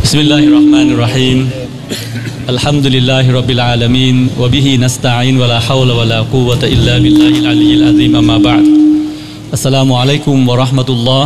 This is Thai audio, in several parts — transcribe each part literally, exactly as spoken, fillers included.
بسم الله الرحمن الرحيم الحمد لله رب العالمين وبه نستعين ولا حول ولا قوة إلا بالله العلي العظيم أما بعد السلام عليكم ورحمة الله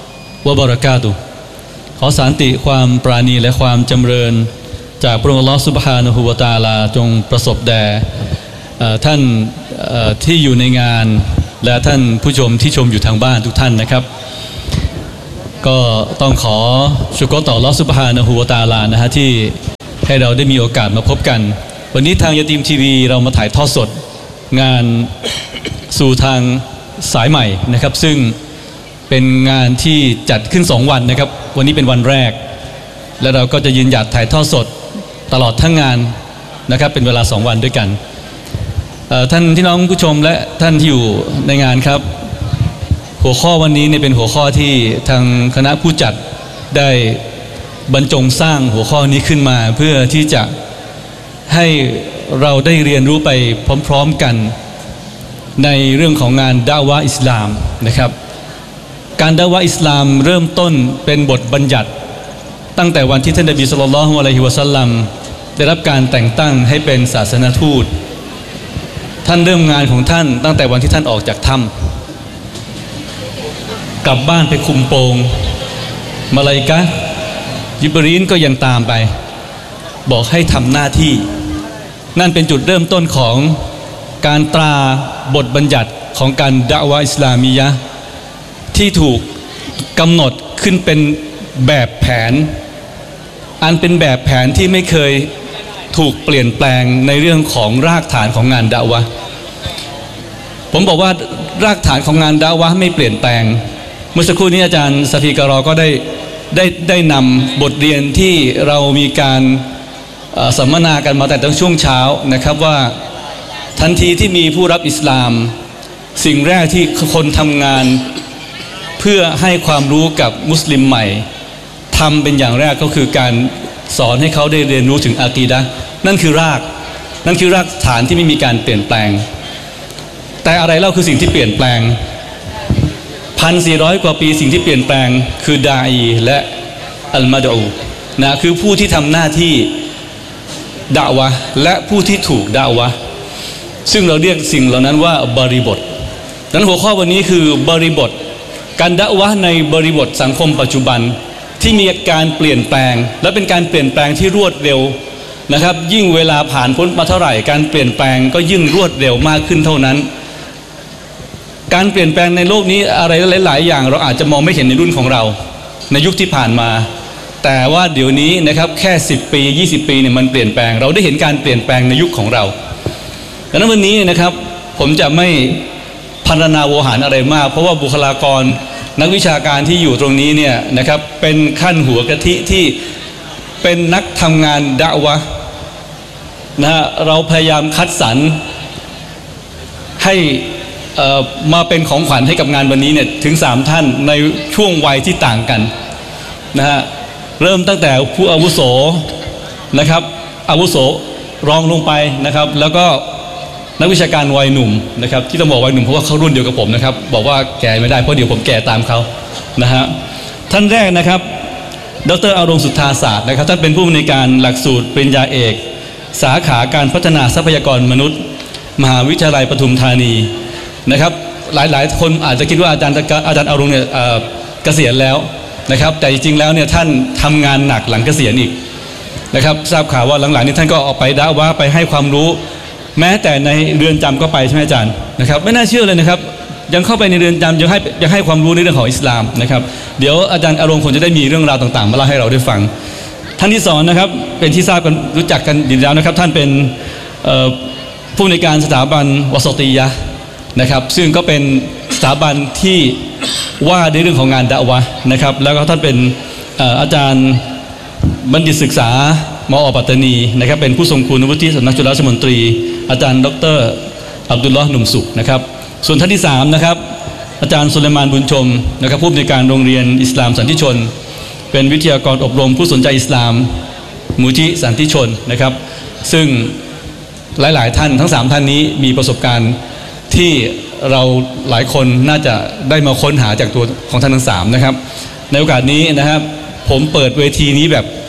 وبركاته ขอสันติความปราณีและความจำเริญจากพระองค์อัลเลาะห์ซุบฮานะฮูวะตะอาลาจงประสบแด่ท่านที่อยู่ในงานและท่านผู้ชมที่ชมอยู่ทางบ้านทุกท่านนะครับก็ต้องขอชุกรต่ออัลเลาะห์ซุบฮานะฮูวะตะอาลานะฮะที่ให้เราได้มีโอกาสมาพบกันวันนี้ทางยาตีมทีวีเรามาถ่ายทอดสดงานสู่ทางสายใหม่นะครับซึ่งเป็นงานที่จัดขึ้นสองวันนะครับวันนี้เป็นวันแรกและเราก็จะยืนหยัดถ่ายทอดสดตลอดทั้งงานนะครับเป็นเวลาสองวันด้วยกันท่านที่น้องผู้ชมและท่านที่อยู่ในงานครับหัวข้อวันนี้เนี่ยเป็นหัวข้อที่ทางคณะผู้จัดได้บรรจงสร้างหัวข้อนี้ขึ้นมาเพื่อที่จะให้เราได้เรียนรู้ไปพร้อมๆกันในเรื่องของงานดะวะห์อิสลามนะครับการดะวะห์อิสลามเริ่มต้นเป็นบทบัญญัติตั้งแต่วันที่ท่านนบีศ็อลลัลลอฮุอะลัยฮิวะซัลลัมได้รับการแต่งตั้งให้เป็นศาสนทูตท่านเริ่มงานของท่านตั้งแต่วันที่ท่านออกจากถ้ำกลับบ้านไปคุมโปงมะลาอิกะฮ์ญิบรีลก็ยังตามไปบอกให้ทำหน้าที่นั่นเป็นจุดเริ่มต้นของการตราบทบัญญัติของการดะวะห์อิสลามียะห์ที่ถูกกำหนดขึ้นเป็นแบบแผนอันเป็นแบบแผนที่ไม่เคยถูกเปลี่ยนแปลงในเรื่องของรากฐานของงานดะวะห์ผมบอกว่ารากฐานของงานดะวะห์ไม่เปลี่ยนแปลงเมื่อสักครู่นี้อาจารย์ซะฟีกะรอก็ได้ได้ได้นำบทเรียนที่เรามีการสัมมนากันมาแต่ตั้งช่วงเช้านะครับว่าทันทีที่มีผู้รับอิสลามสิ่งแรกที่คนทำงานเพื่อให้ความรู้กับมุสลิมใหม่ทำเป็นอย่างแรกก็คือการสอนให้เขาได้เรียนรู้ถึงอากีดะห์นั่นคือรากนั่นคือรากฐานที่ไม่มีการเปลี่ยนแปลงแต่อะไรเล่าคือสิ่งที่เปลี่ยนแปลงพันสี่ร้อยกว่าปีสิ่งที่เปลี่ยนแปลงคือดาอีและอัลมาดูนะคือผู้ที่ทำหน้าที่ดะวะห์และผู้ที่ถูกดะวะห์ซึ่งเราเรียกสิ่งเหล่านั้นว่าบริบทดังนั้นหัวข้อวันนี้คือบริบทการดะวะห์ในบริบทสังคมปัจจุบันที่มีการเปลี่ยนแปลงและเป็นการเปลี่ยนแปลงที่รวดเร็วนะครับยิ่งเวลาผ่านพ้นมาเท่าไหร่การเปลี่ยนแปลงก็ยิ่งรวดเร็วมากขึ้นเท่านั้นการเปลี่ยนแปลงในโลกนี้อะไรหลายๆอย่างเราอาจจะมองไม่เห็นในรุ่นของเราในยุคที่ผ่านมาแต่ว่าเดี๋ยวนี้นะครับแค่สิบปียี่สิบปีเนี่ยมันเปลี่ยนแปลงเราได้เห็นการเปลี่ยนแปลงในยุคของเราดังนั้นวันนี้นะครับผมจะไม่พรรณนาโวหารอะไรมากเพราะว่าบุคลากรนักวิชาการที่อยู่ตรงนี้เนี่ยนะครับเป็นขั้นหัวกะทิที่เป็นนักทำงานดะวะห์นะฮะเราพยายามคัดสรรให้มาเป็นของขวัญให้กับงานวันนี้เนี่ยถึงสามท่านในช่วงวัยที่ต่างกันนะฮะเริ่มตั้งแต่ผู้อาวุโสนะครับอาวุโสรองลงไปนะครับแล้วก็นักวิชาการวัยหนุ่มนะครับที่ต้องบอกวัยหนุ่มเพราะว่าเขารุ่นเดียวกับผมนะครับบอกว่าแก่ไม่ได้เพราะเดี๋ยวผมแก่ตามเขานะฮะท่านแรกนะครับดร.อรงค์สุทธาศาสตร์นะครับท่านเป็นผู้อำนวยการหลักสูตรปริญญาเอกสาขาการพัฒนาทรัพยากรมนุษย์มหาวิทยาลัยปทุมธานีนะครับหลายๆคนอาจจะคิดว่าอาจารย์อาจารย์อรงค์เนี่ยเกษียณแล้วนะครับแต่จริงๆแล้วเนี่ยท่านทำงานหนักหลังเกษียณอีกนะครับทราบข่าวว่าหลังๆนี้ท่านก็ออกไปดะวะห์ไปให้ความรู้แม้แต่ในเรือนจำก็ไปใช่ไหมอาจารย์นะครับไม่น่าเชื่อเลยนะครับยังเข้าไปในเรือนจำยังให้ยังให้ความรู้ในเรื่องของอิสลามนะครับเดี๋ยวอาจารย์อรงค์คงจะได้มีเรื่องราวต่างๆมาเล่าให้เราได้ฟังท่านที่สองนะครับเป็นที่ทราบกันรู้จักกันดีแล้วนะครับท่านเป็นผู้อำนวยการสถาบันวะซอตียะห์นะครับซึ่งก็เป็นสถาบันที่ว่าในเรื่องของงานดะวะห์นะครับแล้วก็ท่านเป็นอาจารย์บัณฑิตศึกษามอ.ปัตตานีนะครับเป็นผู้ทรงคุณวุฒิสำนักจุฬาราชมนตรีอาจารย์ดร.อับดุลลอฮ์หนุ่มสุขนะครับส่วนท่านที่สามนะครับอาจารย์สุไลมานบุญชมนะครับผู้อำนวยการโรงเรียนอิสลามสันติชนเป็นวิทยากรอบรมผู้สนใจอิสลามมูจิสันติชนนะครับซึ่งหลายๆท่านทั้งสามท่านนี้มีประสบการณ์ที่เราหลายคนน่าจะได้มาค้นหาจากตัวของท่านทั้งสามนะครับในโอกาสนี้นะครับผมเปิดเวทีนี้แบบ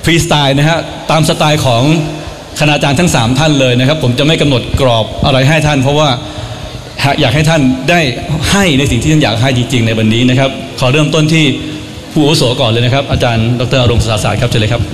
ฟรีสไตล์นะฮะตามสไตล์ของคณาจารย์ทั้งสามท่านเลยนะครับผมจะไม่กำหนดกรอบอะไรให้ท่านเพราะว่าอยากให้ท่านได้ให้ในสิ่งที่ท่านอยากให้จริงๆในวันนี้นะครับขอเริ่มต้นที่ผู้อาวุโสก่อนเลยนะครับอาจารย์ดร.อรงค์ สาสารครับเชิญเลยครับ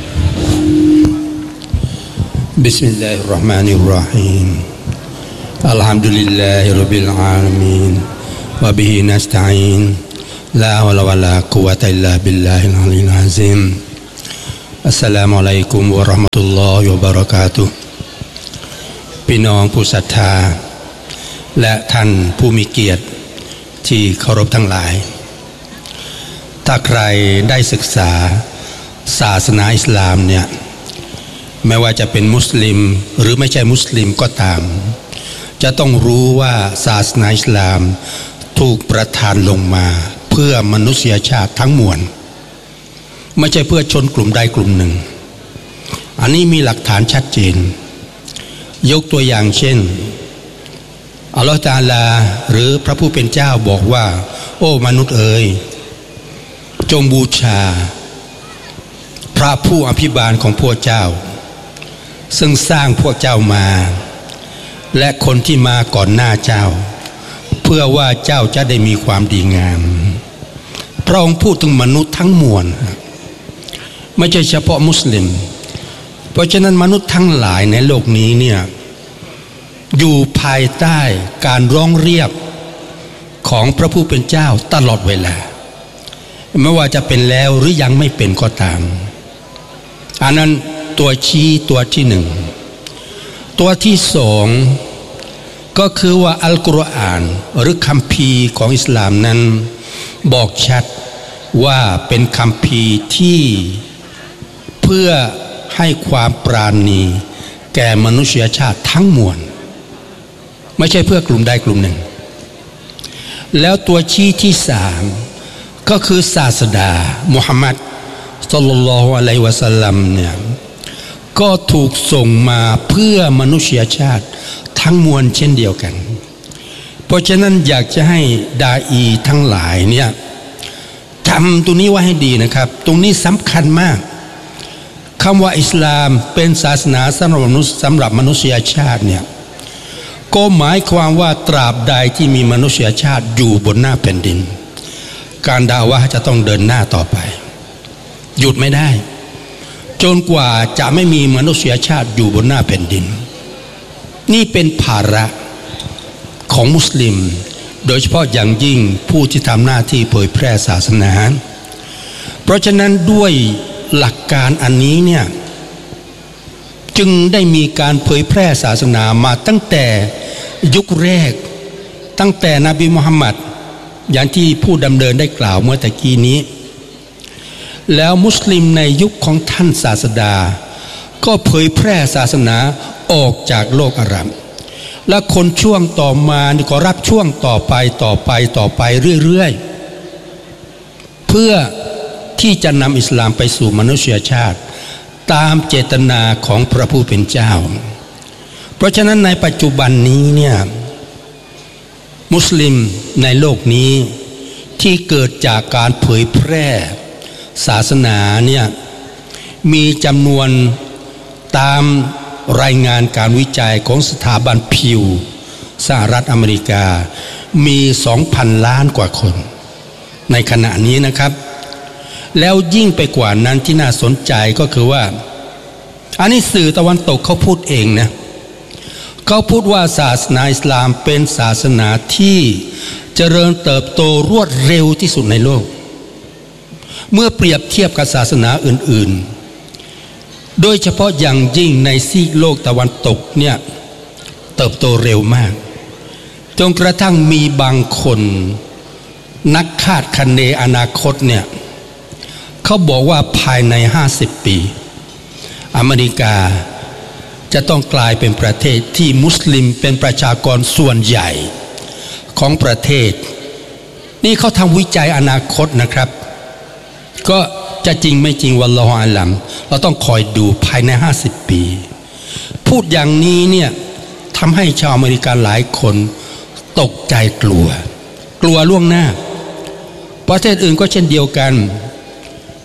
บิสมิลลาฮิรเราะห์มานิรเราะฮีมอัลฮัมดุลิลลาฮิร็อบบิลอาลามีนวะบิฮินัสตะอีนลาฮอลวะลากุวะตะอิลลาบิลลาฮิลอะลีลอะซีมอัสสลามุอะลัยกุมวะเราะห์มะตุลลอฮิวะบะเราะกาตุฮ์พี่น้องผู้ศรัทธาและท่านผู้มีเกียรติที่เคารพทั้งหลายถ้าใครได้ศึกษาศาสนาอิสลามเนี่ยไม่ว่าจะเป็นมุสลิมหรือไม่ใช่มุสลิมก็ตามจะต้องรู้ว่าศาสนาอิสลามถูกประทานลงมาเพื่อมนุษยชาติทั้งมวลไม่ใช่เพื่อชนกลุ่มใดกลุ่มหนึ่งอันนี้มีหลักฐานชัดเจนยกตัวอย่างเช่นอัลลอฮฺตะอาลาหรือพระผู้เป็นเจ้าบอกว่าโอ้มนุษย์เอ๋ยจงบูชาพระผู้อภิบาลของพวกเจ้าซึ่งสร้างพวกเจ้ามาและคนที่มาก่อนหน้าเจ้าเพื่อว่าเจ้าจะได้มีความดีงามพระองค์พูดถึงมนุษย์ทั้งมวลไม่ใช่เฉพาะมุสลิมเพราะฉะนั้นมนุษย์ทั้งหลายในโลกนี้เนี่ยอยู่ภายใต้การร้องเรียกของพระผู้เป็นเจ้าตลอดเวลาไม่ว่าจะเป็นแล้วหรือยังไม่เป็นก็ตามอันนั้นตัวชี้ตัวที่หนึ่งตัวที่สองก็คือว่าอัลกุรอานหรือคัมภีร์ของอิสลามนั้นบอกชัดว่าเป็นคัมภีร์ที่เพื่อให้ความปราณีแก่มนุษยชาติทั้งมวลไม่ใช่เพื่อกลุ่มใดกลุ่มหนึ่งแล้วตัวชี้ที่สามก็คือศาสดามุฮัมมัดศ็อลลัลลอฮุอะลัยฮิวะซัลลัมเนี่ยก็ถูกส่งมาเพื่อมนุษยชาติทั้งมวลเช่นเดียวกันเพราะฉะนั้นอยากจะให้ดาอีทั้งหลายเนี่ยจำตรงนี้ไว้ให้ดีนะครับตรงนี้สำคัญมากคำว่าอิสลามเป็นศาสนาสำหรับมนุษย์สำหรับมนุษยชาติเนี่ยก็หมายความว่าตราบใดที่มีมนุษยชาติอยู่บนหน้าแผ่นดินการดาวะจะต้องเดินหน้าต่อไปหยุดไม่ได้จนกว่าจะไม่มีมนุษยชาติอยู่บนหน้าแผ่นดินนี่เป็นภาระของมุสลิมโดยเฉพาะอย่างยิ่งผู้ที่ทำหน้าที่เผยแพร่ศาสนาเพราะฉะนั้นด้วยหลักการอันนี้เนี่ยจึงได้มีการเผยแพร่ศาสนามาตั้งแต่ยุคแรกตั้งแต่นบีมุฮัมมัดอย่างที่ผู้ดำเนินได้กล่าวเมื่อตะกี้นี้แล้วมุสลิมในยุคของท่านศาสดาก็เผยแพร่ศาสนาออกจากโลกอาหรับและคนช่วงต่อมาก็รับช่วงต่อไปต่อไปต่อไปเรื่อยๆเพื่อที่จะนำอิสลามไปสู่มนุษยชาติตามเจตนาของพระผู้เป็นเจ้าเพราะฉะนั้นในปัจจุบันนี้เนี่ยมุสลิมในโลกนี้ที่เกิดจากการเผยแพร่ศาสนาเนี่ยมีจำนวนตามรายงานการวิจัยของสถาบันพิวสหรัฐอเมริกามี สองพัน ล้านกว่าคนในขณะนี้นะครับแล้วยิ่งไปกว่านั้นที่น่าสนใจก็คือว่าอันนี้สื่อตะวันตกเขาพูดเองนะเขาพูดว่าศาสนาอิสลามเป็นศาสนาที่เจริญเติบโตรวดเร็วที่สุดในโลกเมื่อเปรียบเทียบกับศาสนาอื่นๆโดยเฉพาะอย่างยิ่งในซีกโลกตะวันตกเนี่ยเติบโตเร็วมากจนกระทั่งมีบางคนนักคาดคะเนอนาคตเนี่ยเขาบอกว่าภายในห้าสิบปีอเมริกาจะต้องกลายเป็นประเทศที่มุสลิมเป็นประชากรส่วนใหญ่ของประเทศนี่เขาทำวิจัยอนาคตนะครับก็จะจริงไม่จริงวัลลอฮุอาลัมเราต้องคอยดูภายในห้าสิบปีพูดอย่างนี้เนี่ยทำให้ชาวอเมริกันหลายคนตกใจกลัวกลัวล่วงหน้าประเทศอื่นก็เช่นเดียวกันก็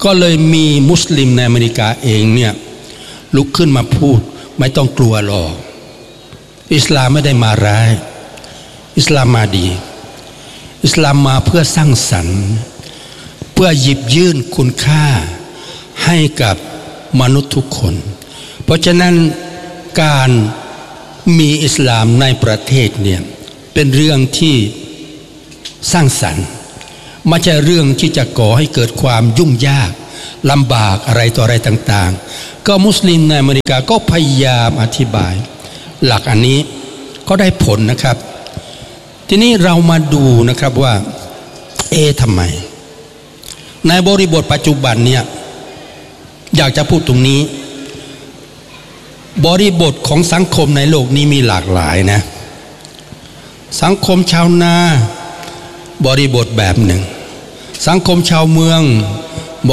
ก็เลยมีมุสลิมในอเมริกาเองเนี่ยลุกขึ้นมาพูดไม่ต้องกลัวหรอกอิสลามไม่ได้มาร้ายอิสลามมาดีอิสลามมาเพื่อสร้างสรรค์เพื่อหยิบยื่นคุณค่าให้กับมนุษย์ทุกคนเพราะฉะนั้นการมีอิสลามในประเทศเนี่ยเป็นเรื่องที่สร้างสรรค์ไม่ใช่เรื่องที่จะก่อให้เกิดความยุ่งยากลำบากอะไรต่ออะไรต่างๆก็มุสลิมในอเมริกาก็พยายามอธิบายหลักอันนี้ก็ได้ผลนะครับทีนี้เรามาดูนะครับว่าเอ๊ะทำไมในบริบทปัจจุบันเนี่ยอยากจะพูดตรงนี้บริบทของสังคมในโลกนี้มีหลากหลายนะสังคมชาวนาบริบทแบบหนึ่งสังคมชาวเมือง